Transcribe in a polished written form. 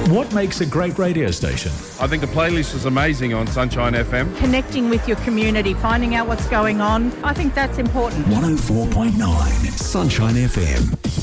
What makes a great radio station? I think the playlist is amazing on Sunshine FM. Connecting with your community, finding out what's going on. I think that's important. 104.9 Sunshine FM.